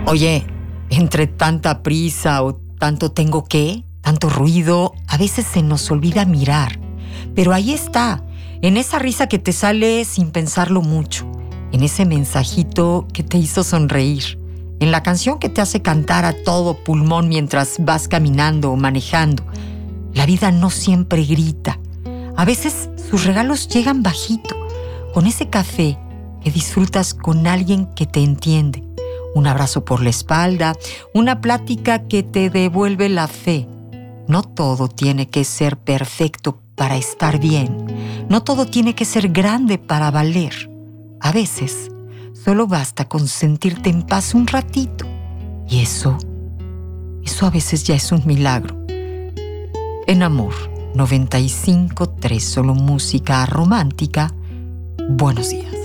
Oye, entre tanta prisa o tanto tengo que, tanto ruido, a veces se nos olvida mirar. Pero ahí está, en esa risa que te sale sin pensarlo mucho, en ese mensajito que te hizo sonreír, en la canción que te hace cantar a todo pulmón mientras vas caminando o manejando. La vida no siempre grita. A veces sus regalos llegan bajito, con ese café que disfrutas con alguien que te entiende. Un abrazo por la espalda, una plática que te devuelve la fe. No todo tiene que ser perfecto para estar bien. No todo tiene que ser grande para valer. A veces, solo basta con sentirte en paz un ratito. Y eso a veces ya es un milagro. En Amor 95.3, solo música romántica. Buenos días.